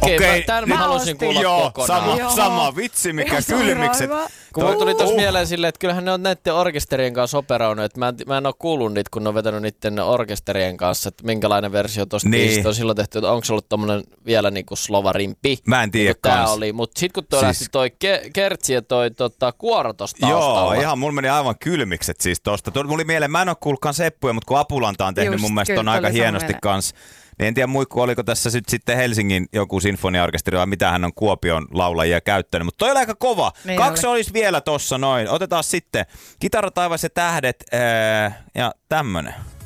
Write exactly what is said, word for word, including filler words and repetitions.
Okei, okay, okay, tämän mä halusin kuulla joo, kokonaan. Sama, Joo. sama vitsi, mikä kylmikset. Kun mulla tuli tossa mieleen silleen, että kyllähän ne on näiden orkesterien kanssa operoinut, että mä en, mä en ole kuullut niitä, kun ne on vetänyt niiden orkesterien kanssa, että minkälainen versio tosta niin. biisistä on silloin tehty, että onko se ollut tommonen vielä niinku slovarimpi. Mä en tiedä niin tää kans. oli, mut sit kun toi Siis- lähti toi ke- kertsi ja toi tota, kuoro tosta taustalla. Joo, ihan mulla meni aivan kylmikset siis tosta. Tuli mulla mieleen, mä en oo kuullutkaan Seppuja, mutta kun Apulanta on tehnyt Just, mun mielestä kyllä, on aika tuli sama hienosti mieleen. kans. Niin en tiedä muikku, oliko tässä nyt sitten Helsingin joku sinfoniaorkesteri vai mitä hän on Kuopion laulajia käyttänyt. Mutta toi oli aika kova. Niin Kaksi oli. olisi vielä tossa noin. Otetaan sitten Kitara, taivas ja tähdet ää, ja tämmönen.